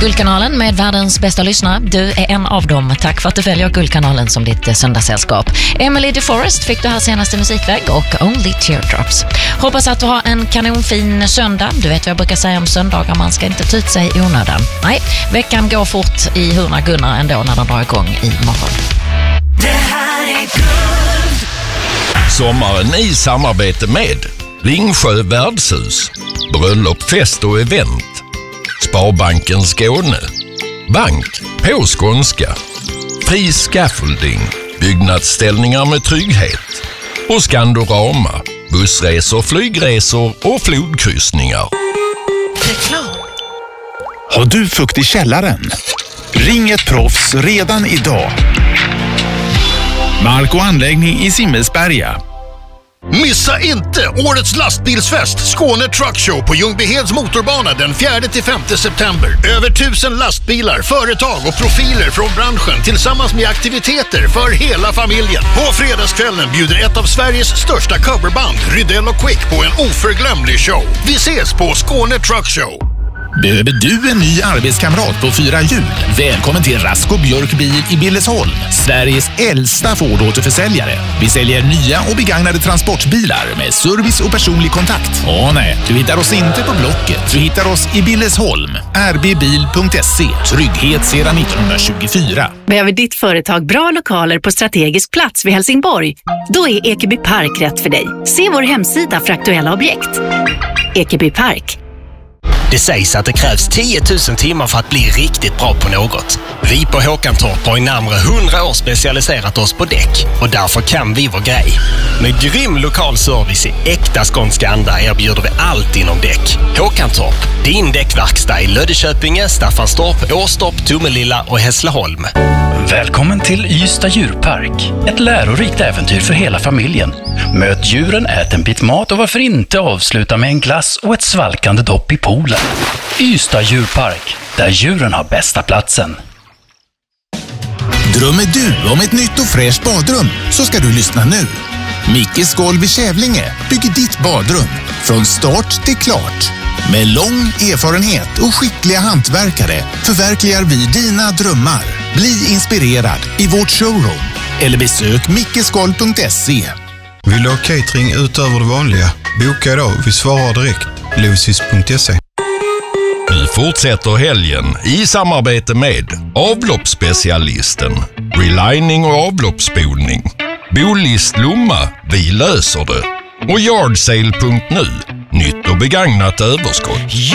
Guldkanalen med världens bästa lyssnare. Du är en av dem. Tack för att du väljer Guldkanalen som ditt söndagssällskap. Emily DeForest fick du här senaste musikväg och Only Teardrops. Hoppas att du har en kanonfin söndag. Du vet vad jag brukar säga om söndagar, man ska inte ta ut sig i onödan. Nej, veckan går fort i Hurna Gunnar ändå när den drar igång imorgon. Det här är Guld. Sommaren i samarbete med Ringsjö värdshus, bröllop, fest och event, Sparbanken Skåne, Bank på skånska, Fri Scaffolding, byggnadsställningar med trygghet och Skandorama, bussresor, flygresor och flodkryssningar. Har du fukt i källaren? Ring ett proffs redan idag. Mark och anläggning i Simmelsberga. Missa inte årets lastbilsfest Skåne Truck Show på Ljungbyheds motorbana den 4-5 september. Över 1000 lastbilar, företag och profiler från branschen tillsammans med aktiviteter för hela familjen. På fredagskvällen bjuder ett av Sveriges största coverband, Rydell och Quick, på en oförglömlig show. Vi ses på Skåne Truck Show. Behöver du en ny arbetskamrat på 4 hjul? Välkommen till Rasko Björk Bil i Billesholm, Sveriges äldsta Ford-återförsäljare. Vi säljer nya och begagnade transportbilar med service och personlig kontakt. Nej, du hittar oss inte på Blocket. Du hittar oss i Billesholm. rbbil.se. Trygghet sedan 1924. Behöver ditt företag bra lokaler på strategisk plats vid Helsingborg? Då är Ekeby Park rätt för dig. Se vår hemsida för aktuella objekt. Ekeby Park. Det sägs att det krävs 10 000 timmar för att bli riktigt bra på något. Vi på Håkantorp har i närmare 100 år specialiserat oss på däck och därför kan vi vår grej. Med grym lokal service i äkta skånska anda erbjuder vi allt inom däck. Håkantorp, din däckverkstad i Löddeköpinge, Staffanstorp, Åstorp, Tomelilla och Hässleholm. Välkommen till Ystad djurpark. Ett lärorikt äventyr för hela familjen. Möt djuren, ät en bit mat och varför inte avsluta med en glass och ett svalkande dopp i poolen. Ystad djurpark, där djuren har bästa platsen. Drömmer du om ett nytt och fräscht badrum så ska du lyssna nu. Mickes golv i Kävlinge bygger ditt badrum från start till klart. Med lång erfarenhet och skickliga hantverkare förverkligar vi dina drömmar. Bli inspirerad i vårt showroom eller besök mickesgolv.se. Vill du ha catering utöver det vanliga? Boka idag, vi svarar direkt. Lucis.se. Vi fortsätter helgen i samarbete med avloppsspecialisten, relining och avloppsspolning, Bolist Lomma, vi löser det, och Yardsale.nu, nytt och begagnat överskott.